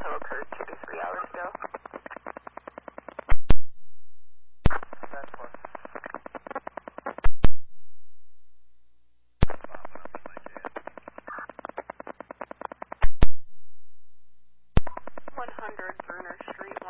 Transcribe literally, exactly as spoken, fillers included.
tow occurred two to three hours ago. That's what. one hundred Bruner Street.